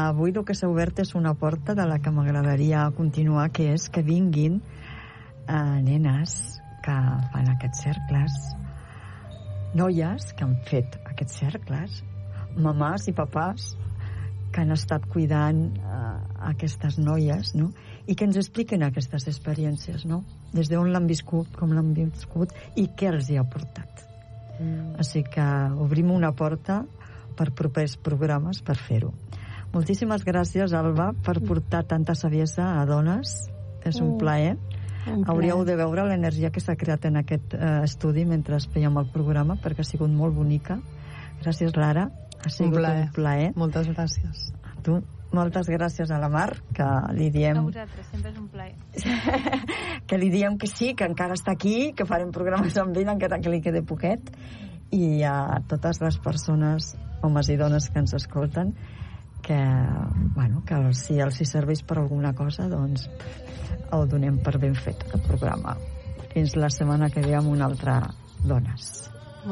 avui el que s'ha obert és una porta de la que m'agradaria continuar, que és que vinguin nenes que fan aquests cercles, noies que han fet aquests cercles, mamàs i papàs que han estat cuidant aquestes noies, no? I que ens expliquen aquestes experiències, no? Des d'on l'han viscut, com l'han viscut i què els hi ha portat. Així que obrim una porta per propers programes per fer-ho. Moltíssimes gràcies, Alba, per portar tanta saviesa a dones. És un plaer. Hauríeu de veure l'energia que s'ha creat en aquest estudi mentre fèiem el programa, perquè ha sigut molt bonica. Gràcies, Lara. Ha sigut un plaer. Moltes gràcies. A tu. Moltes gràcies a la Mar, que li diem... A vosaltres, sempre és un plaer. Que li diem que sí, que encara està aquí, que farem programes amb ell, encara que li quede poquet. I a totes les persones, homes i dones que ens escolten, que, bueno, que si els hi serveix per alguna cosa, doncs ho donem per ben fet, aquest programa. Fins la setmana que ve amb una altra Dones.